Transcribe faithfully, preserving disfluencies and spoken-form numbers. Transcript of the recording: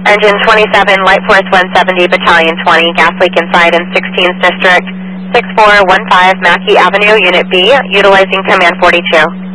Engine twenty-seven, Light Force one seventy, Battalion twenty, gas leak inside in sixteenth District, six four one five Mackey Avenue, Unit B, utilizing Command forty-two.